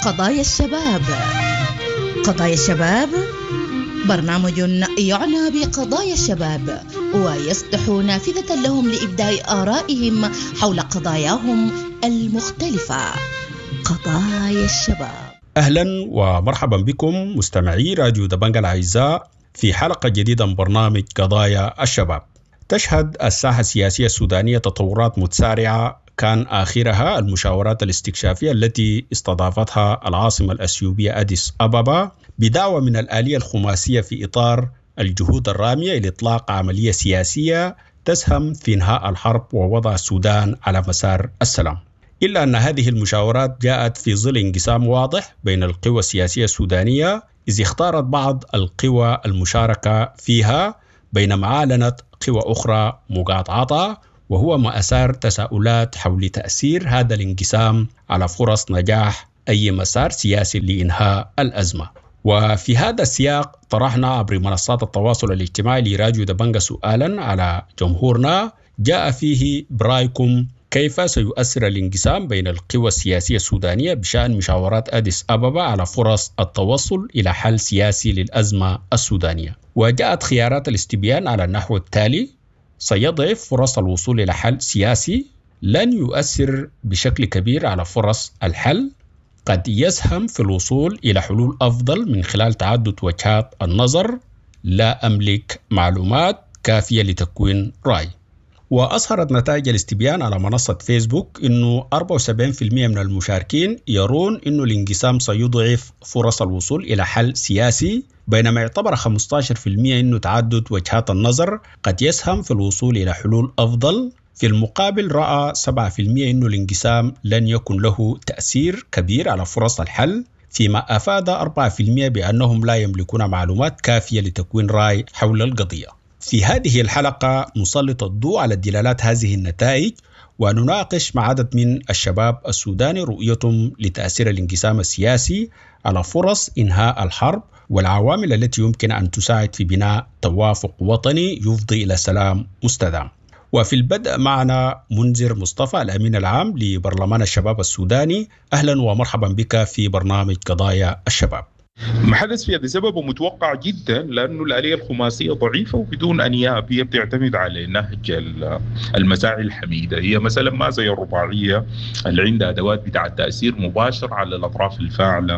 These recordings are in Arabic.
قضايا الشباب. قضايا الشباب برنامج يعنى بقضايا الشباب ويفتح نافذة لهم لإبداء آرائهم حول قضاياهم المختلفة. قضايا الشباب. أهلا ومرحبا بكم مستمعي راديو دبنجة الأعزاء في حلقة جديدة من برنامج قضايا الشباب. تشهد الساحة السياسية السودانية تطورات متسارعة، كان آخرها المشاورات الاستكشافية التي استضافتها العاصمة الأثيوبية أديس أبابا بدعوة من الآلية الخماسية في إطار الجهود الرامية لإطلاق عملية سياسية تسهم في إنهاء الحرب ووضع السودان على مسار السلام. إلا أن هذه المشاورات جاءت في ظل انقسام واضح بين القوى السياسية السودانية، إذ اختارت بعض القوى المشاركة فيها بينما أعلنت قوى أخرى مقاطعتها، وهو ما أثار تساؤلات حول تأثير هذا الانقسام على فرص نجاح أي مسار سياسي لإنهاء الأزمة. وفي هذا السياق طرحنا عبر منصات التواصل الاجتماعي لراديو دبنجة سؤالا على جمهورنا جاء فيه برأيكم كيف سيؤثر الانقسام بين القوى السياسية السودانية بشأن مشاورات أديس أبابا على فرص التوصل إلى حل سياسي للأزمة السودانية. وجاءت خيارات الاستبيان على النحو التالي: سيضعف فرص الوصول إلى حل سياسي، لن يؤثر بشكل كبير على فرص الحل، قد يسهم في الوصول إلى حلول أفضل من خلال تعدد وجهات النظر، لا أملك معلومات كافية لتكوين رأي. وأظهرت نتائج الاستبيان على منصة فيسبوك أنه 74% من المشاركين يرون أنه الانقسام سيضعف فرص الوصول إلى حل سياسي، بينما يعتبر 15% أنه تعدد وجهات النظر قد يسهم في الوصول إلى حلول أفضل. في المقابل رأى 7% أنه الانقسام لن يكن له تأثير كبير على فرص الحل، فيما أفاد 4% بأنهم لا يملكون معلومات كافية لتكوين رأي حول القضية. في هذه الحلقة نسلط الضوء على دلالات هذه النتائج ونناقش مع عدد من الشباب السوداني رؤيتهم لتأثير الانقسام السياسي على فرص إنهاء الحرب والعوامل التي يمكن أن تساعد في بناء توافق وطني يفضي إلى سلام مستدام. وفي البدء معنا منذر مصطفى الأمين العام لبرلمان الشباب السوداني. أهلا ومرحبا بك في برنامج قضايا الشباب. ما حدث في هذا سبب متوقع جدا، لأنه الآلية الخماسية ضعيفة وبدون أنياب، هي بتعتمد على نهج المساعي الحميدة. هي مثلا ما زي الرباعية اللي عندها أدوات بتاع تأثير مباشر على الأطراف الفاعلة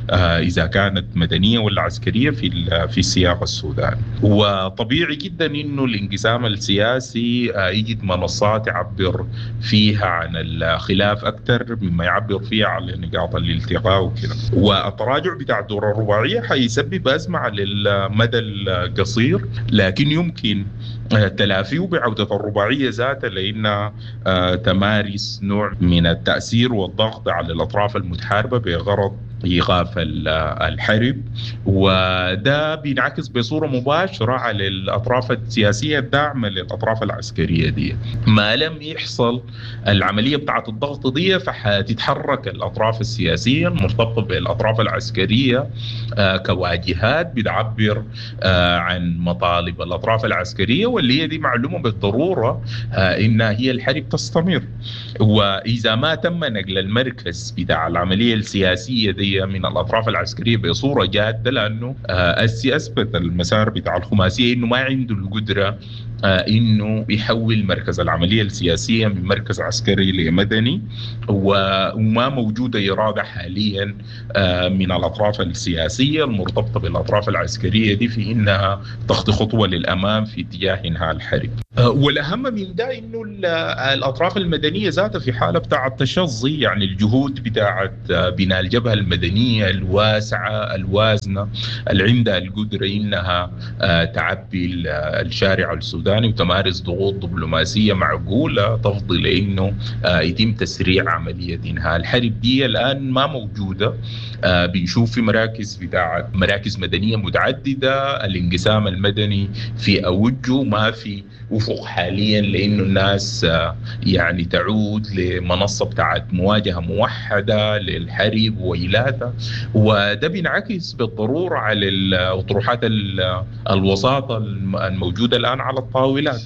إذا كانت مدنية ولا عسكرية في السياق السوداني. وطبيعي جدا إنه الانقسام السياسي يجد منصات يعبر فيها عن الخلاف أكثر مما يعبر فيها على نقاط الالتقاء وكذا. والتراجع بتاع الدور الرباعية حيسبب أزمة على المدى القصير، لكن يمكن تلافيه بعودة الرباعية ذاتها لأنها تمارس نوع من التأثير والضغط على الأطراف المتحاربة بغرض إيقاف الحرب، وده بينعكس بصورة مباشرة على الأطراف السياسية الداعمة للأطراف العسكرية دي. ما لم يحصل العملية بتاعة الضغط دي فحتتحرك الأطراف السياسية المرتبطة بالأطراف العسكرية كواجهات بتعبر عن مطالب الأطراف العسكرية، واللي هي دي معلومة بالضرورة إنها هي الحرب تستمر. وإذا ما تم نقل المركز بتاع العملية السياسية دي من الأطراف العسكرية بصورة جادة، لأنه أثبت المسار بتاع الخماسية إنه ما عنده القدرة إنه يحول مركز العملية السياسية من مركز عسكري لمدني، وما موجودة إرادة حاليا من الأطراف السياسية المرتبطة بالأطراف العسكرية دي في إنها تخطي خطوة للأمام في اتجاه إنهاء الحرب. والأهم من ده إنه الأطراف المدنية ذاتها في حالة بتاع التشظي، يعني الجهود بتاعت بناء الجبهة المدنية الواسعة الوازنة اللي عندها القدرة إنها تعبي الشارع السوداني وتمارس ضغوط دبلوماسية معقولة تفضي لأنه يتم تسريع عملية إنهاء الحرب دي، الآن ما موجودة. بنشوف في مراكز مدنية متعددة، الانقسام المدني في أوجه، ما في أفق حاليا لأنه الناس يعني تعود لمنصة بتاعت مواجهة موحدة للحرب وإلاتها، وده بينعكس بالضرورة على الأطروحات الوساطة الموجودة الآن على الطاولات.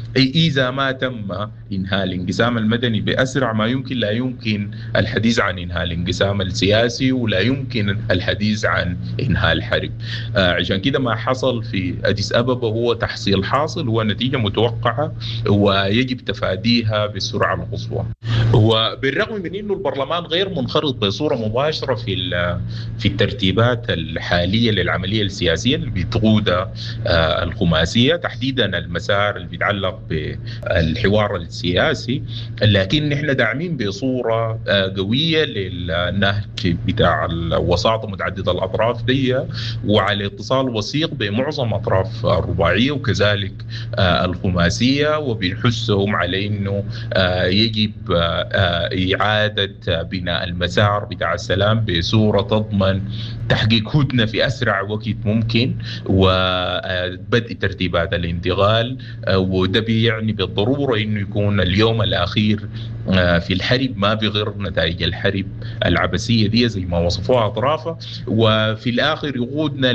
إذا ما تم إنهاء الانقسام المدني بأسرع ما يمكن، لا يمكن الحديث عن إنهاء الانقسام السياسي، ولا يمكن الحديث عن إنهاء الحرب. عشان كده ما حصل في أديس أبابا هو تحصيل حاصل، هو نتيجة متوقعة ويجب تفاديها بالسرعة القصوى. وبالرغم من أنه البرلمان غير منخرط بصورة مباشرة في الترتيبات الحالية للعملية السياسية اللي بتقودها الخماسية، تحديدا المسار اللي بيتعلق بالحوار السياسي، لكن نحن داعمين بصورة قوية للنهج بتاع الوساطة متعددة الأطراف دي، وعلى اتصال وثيق بمعظم أطراف الرباعية وكذلك الخماسية، وبنحثهم على أنه يجب إعادة بناء المسار بتاع السلام بصورة تضمن تحقيق هدنة في أسرع وقت ممكن، وبدء ترتيبات الانتقال. وده بيعني بالضرورة أنه يكون اليوم الأخير في الحرب ما بغير نتائج الحرب العبثية دي زي ما وصفوها أطرافها، وفي الآخر يقودنا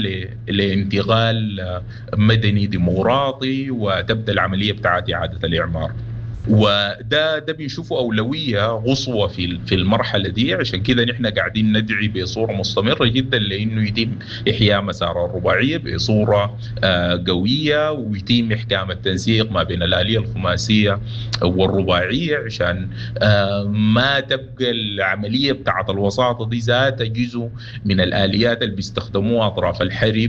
لانتقال مدني ديمقراطي، وتبدأ العملية بتاعت إعادة الإعمار. وده بنشوفه أولوية قصوى في المرحلة دي. عشان كده نحن قاعدين ندعي بصورة مستمرة جدا لأنه يتم إحياء مسار الرباعية بصورة قوية، ويتم إحكام التنسيق ما بين الآلية الخماسية والرباعية، عشان ما تبقى العملية بتاعت الوساطة دي ذات جزء من الآليات اللي بيستخدموها أطراف الحرب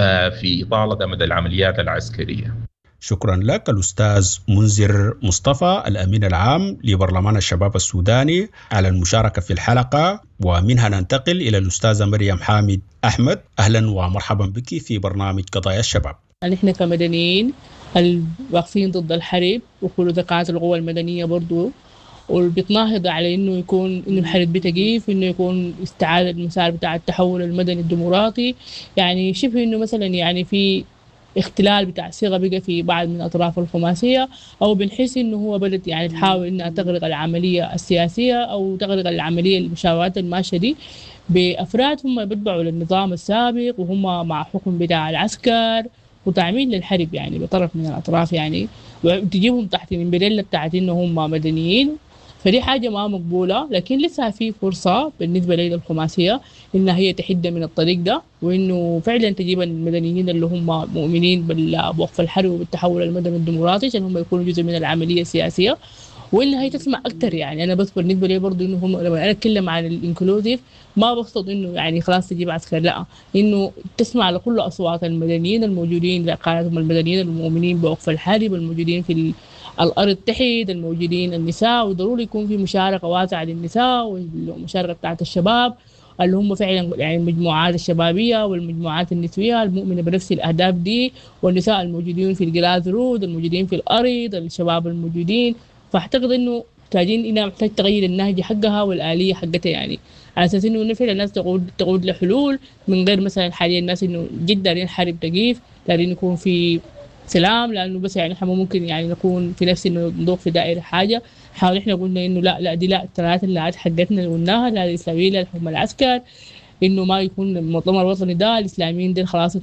في إطالة أمد العمليات العسكرية. شكرا لك الأستاذ منذر مصطفى، الأمين العام لبرلمان الشباب السوداني، على المشاركة في الحلقة. ومنها ننتقل إلى الأستاذة مريم حامد أحمد. أهلا ومرحبا بك في برنامج قضايا الشباب. نحن كمدنيين الواقفين ضد الحرب، وكل ذكاءات القوى المدنية برضو، وبتناهض على إنه الحرب بتقيف، وإنه يكون استعادة المسار بتاع التحول المدني الديمقراطي. يعني شبه إنه مثلا يعني في اختلال بتاع صيغة بقى في بعض من أطراف الخماسية، أو بنحس إنه هو بدأت يعني تحاول إنها تغرق العملية السياسية أو تغرق العملية المشاورات الماشية دي بأفراد هم بيتبعوا للنظام السابق، وهم مع حكم بتاع العسكر وتعميل للحرب يعني بطرف من الأطراف، يعني وتجيبهم تحت الإمبريلا بتاعت إنه هم مدنيين. فدي حاجة ما مقبولة، لكن لسه في فرصة بالنسبة لي للخماسية إنها هي تحد من الطريق ده، وإنه فعلا تجيب المدنيين اللي هم مؤمنين بوقف الحرب وبالتحول المدني الديمقراطي عشان هم يكونوا جزء من العملية السياسية، وإنها هي تسمع أكتر. يعني أنا بس بالنسبة لي برضو إنه هم لما أنا أتكلم عن الإنكلوزيف ما بقصد إنه يعني خلاص تجيب عسكر، لا، إنه تسمع لكل أصوات المدنيين الموجودين، لقاءاتهم المدنيين المؤمنين بوقف الحرب الموجودين في الأرض تحت، الموجودين النساء، وضروري يكون في مشاركة واسعة للنساء والمشاركة بتاعت الشباب اللي هم فعلا يعني المجموعات الشبابية والمجموعات النسوية المؤمنة بنفس الأهداف دي، والنساء الموجودين في الجراز رود، الموجودين في الأرض، الشباب الموجودين. فأعتقد إنه محتاجين إنها محتاج تغير النهج حقها والآلية حقتها، يعني على أساس إنه نفعل الناس تقود لحلول، من غير مثلا حاليا الناس إنه جد دارين حرب تقيف، دارين يكون في سلام، لأنه بس يعني إحنا ممكن يعني نكون في نفس إنه نضوق في دائرة حاجة. حاول إحنا قلنا إنه لا دي لا الثلاث اللي حقتنا اللي قلناها، لا الإسلاميين لا هم العسكر، إنه ما يكون المؤتمر الوطني ده الإسلاميين دي خلاص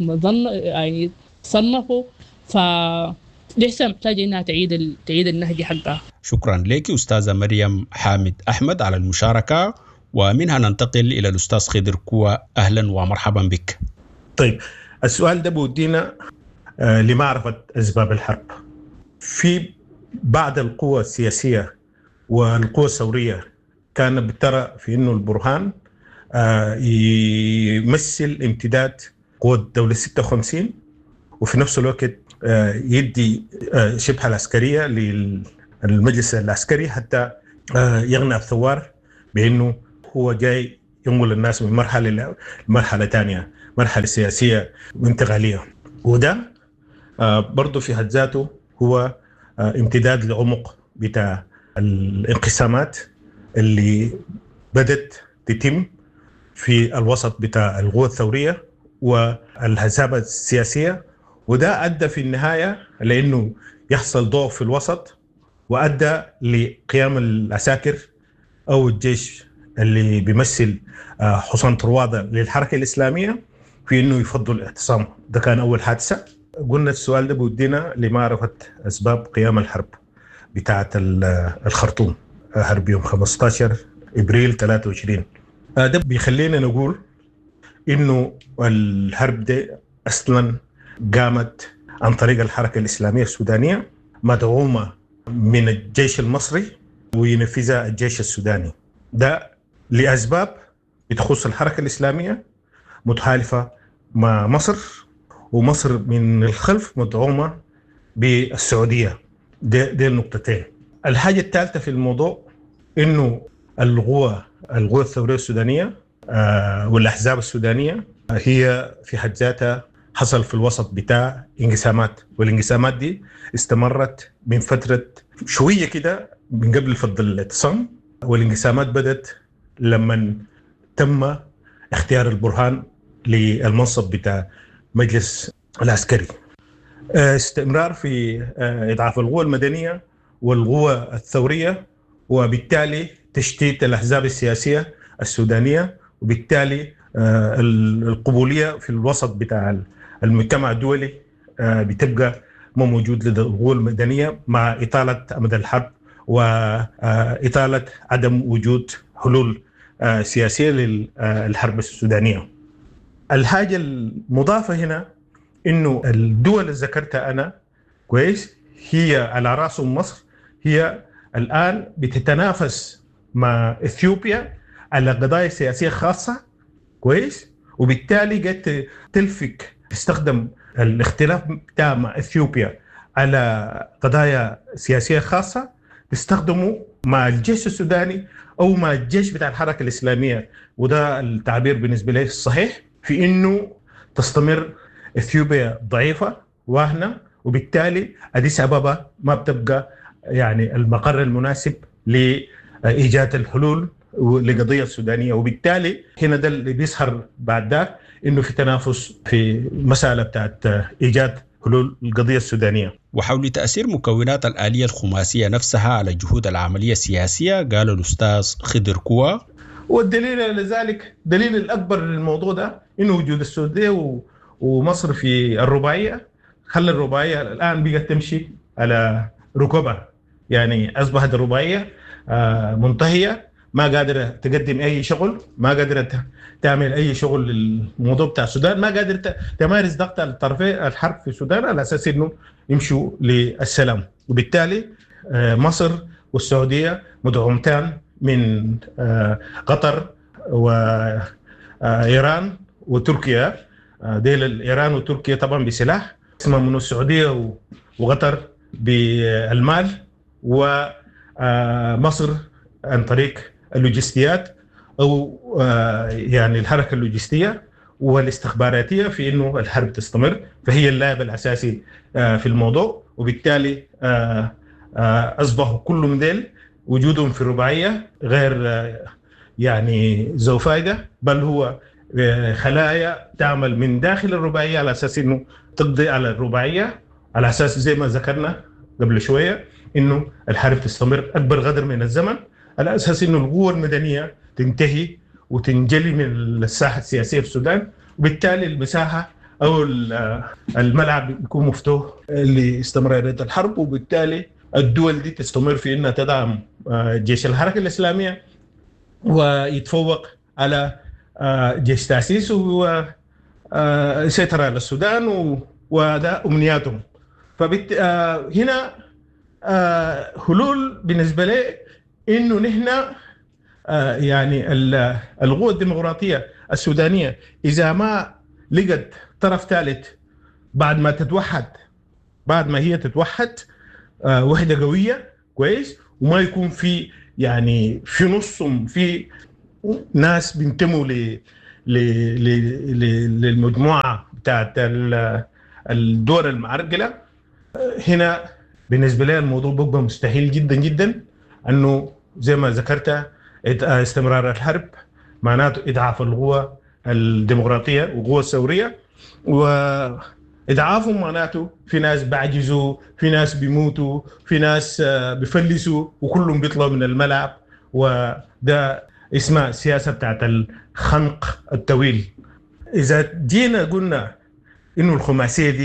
يعني صنفوا، لسه محتاجة إنها تعيد النهج حقها. شكرا لك أستاذة مريم حامد أحمد على المشاركة. ومنها ننتقل إلى الأستاذ خضر كوى. أهلا ومرحبا بك. طيب، السؤال ده بودينا لمعرفة أسباب الحرب. في بعض القوى السياسية والقوى الثورية كان بترى في إنه البرهان يمثل امتداد قوة الدولة 56، وفي نفس الوقت يدي شبه العسكرية للمجلس العسكري حتى يغنى الثوار بأنه هو جاي ينقل الناس من مرحلة لمرحلة تانية، مرحلة سياسية انتقالية. وده برضو في حد ذاته هو امتداد لعمق بتاع الانقسامات اللي بدت تتم في الوسط بتاع القوى الثورية والهزابة السياسية، وده أدى في النهاية لأنه يحصل ضعف في الوسط، وأدى لقيام العساكر أو الجيش اللي بيمثل حصان طروادة للحركة الإسلامية في أنه يفضل الاعتصام. ده كان أول حادثة. قلنا السؤال ده بودينا لمعرفة أسباب قيام الحرب بتاعة الخرطوم، حرب يوم 15 إبريل 23. ده بيخلينا نقول إنه الحرب ده أصلاً قامت عن طريق الحركة الإسلامية السودانية مدعومة من الجيش المصري وينفذها الجيش السوداني. ده لأسباب بتخص الحركة الإسلامية متحالفة مع مصر، ومصر من الخلف مدعومة بالسعودية. دي النقطتين. الحاجة الثالثة في الموضوع إنه القوى الثورية السودانية والأحزاب السودانية هي في حد ذاتها حصل في الوسط بتاع انقسامات، والانقسامات دي استمرت من فترة شوية كده من قبل فض الاعتصام، والانقسامات بدت لما تم اختيار البرهان للمنصب بتاع مجلس العسكري. استمرار في إضعاف القوى المدنية والقوى الثورية، وبالتالي تشتيت الأحزاب السياسية السودانية، وبالتالي القبولية في الوسط بتاع المجتمع الدولي بتبقى ما موجود لدى القوى المدنية، مع إطالة أمد الحرب وإطالة عدم وجود حلول سياسية للحرب السودانية. الحاجة المضافة هنا إنه الدول اللي ذكرتها أنا كويس هي على رأسهم مصر، هي الآن بتتنافس مع إثيوبيا على قضايا سياسية خاصة كويس، وبالتالي قد تلفك تستخدم الاختلاف بتاع مع إثيوبيا على قضايا سياسية خاصة تستخدمه مع الجيش السوداني أو مع الجيش بتاع الحركة الإسلامية. وده التعبير بالنسبة لي الصحيح في إنه تستمر إثيوبيا ضعيفة واهنة، وبالتالي أديس أبابا ما بتبقى يعني المقر المناسب لإيجاد الحلول لقضية السودانية. وبالتالي هنا ده اللي بيظهر بعد ذلك إنه في تنافس في مسألة بتاعت إيجاد حلول القضية السودانية. وحول تأثير مكونات الآلية الخماسية نفسها على جهود العملية السياسية قال الأستاذ خضر كوا. والدليل لذلك دليل الأكبر للموضوع ده إنه وجود السعودية ومصر في الرباعية خلى الرباعية الآن بقت تمشي على ركبها، يعني أصبحت الرباعية منتهية، ما قادرة تقدم أي شغل، ما قادرة تعمل أي شغل للموضوع بتاع السودان، ما قادرة تمارس ضغط على الطرفين الحرب في السودان على أساس إنه يمشوا للسلام. وبالتالي مصر والسعودية مدعومتان من قطر وإيران وتركيا. ديل إيران وتركيا طبعا بسلاح، اسمها من السعودية وقطر بالمال، ومصر عن طريق اللوجستيات أو يعني الحركة اللوجستية والاستخباراتية في إنه الحرب تستمر، فهي اللاعب الأساسي في الموضوع. وبالتالي أصبحوا كل من ديل وجودهم في الرباعية غير يعني ذو فائدة، بل هو خلايا تعمل من داخل الرباعية على أساس إنه تقضي على الرباعية، على أساس زي ما ذكرنا قبل شوية إنه الحرب تستمر أكبر قدر من الزمن، على أساس إنه القوة المدنية تنتهي وتنجلي من الساحة السياسية في السودان، وبالتالي المساحة أو الملعب يكون مفتوح لاستمرارية الحرب، وبالتالي الدول دي تستمر في إنها تدعم جيش الحركة الإسلامية ويتفوق على جيش تأسيس وسيطرة على السودان، وده أمنياتهم. هنا حلول بالنسبة لي إنه نحن يعني القوى الديمقراطية السودانية إذا ما لقت طرف ثالث بعد ما تتوحد، بعد ما هي تتوحد وحدة قوية كويس، وما يكون في يعني في نصهم في ناس بينتموا للمجموعة بتاعت الدول المعرقلة، هنا بالنسبة لي الموضوع بيبقى مستحيل جدا جدا أنه زي ما ذكرت استمرار الحرب معناته إضعاف القوى الديمقراطية والقوى الثورية، وإضعافهم معناته في ناس بعجزوا، في ناس بيموتوا، في ناس بيفلسوا، وكلهم بيطلعوا من الملعب. وده اسمها سياسة بتاعت الخنق الطويل. إذا جينا قلنا إنه الخماسية دي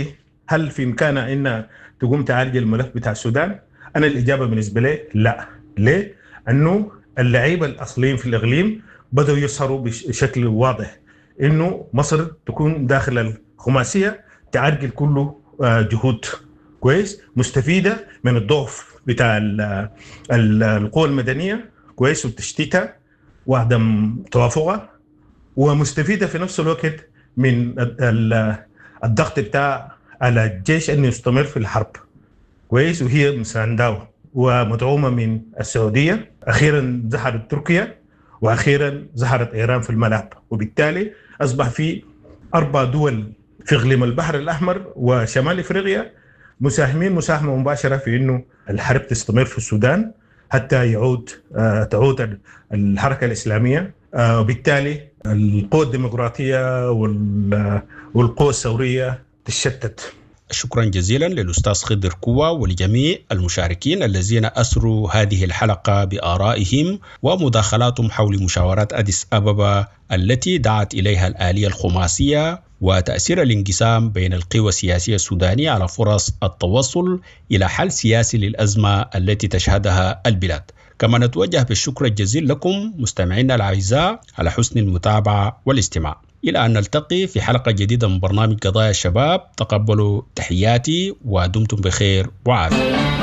هل في إمكانها إن تقوم تعالج الملف بتاع السودان؟ أنا الإجابة بالنسبة لي لا. ليه؟ أنه اللعيبة الأصليين في الإقليم بدأوا يظهروا بشكل واضح إنه مصر تكون داخل الخماسية تعرقل كله جهود كويس مستفيدة من الضعف بتاع القوى المدنية كويس وتشتيتها وعدم توافقها، ومستفيدة في نفس الوقت من الضغط بتاع على الجيش أنه يستمر في الحرب كويس، وهي مساندة ومدعومة من السعودية. أخيرا ظهرت تركيا، وأخيرا ظهرت إيران في الملعب، وبالتالي أصبح في 4 دول في إقليم البحر الأحمر وشمال إفريقيا مساهمين مساهمة مباشرة في إنه الحرب تستمر في السودان حتى تعود الحركة الإسلامية، وبالتالي القوى الديمقراطية والقوى الثورية تشتت. شكرا جزيلا للأستاذ خضر كوى ولجميع المشاركين الذين أسروا هذه الحلقة بآرائهم ومداخلاتهم حول مشاورات أديس أبابا التي دعت إليها الآلية الخماسية وتأثير الانقسام بين القوى السياسية السودانية على فرص التوصل إلى حل سياسي للأزمة التي تشهدها البلاد. كما نتوجه بالشكر الجزيل لكم مستمعينا الأعزاء على حسن المتابعة والاستماع. إلى أن نلتقي في حلقة جديدة من برنامج قضايا الشباب، تقبلوا تحياتي ودمتم بخير وعافية.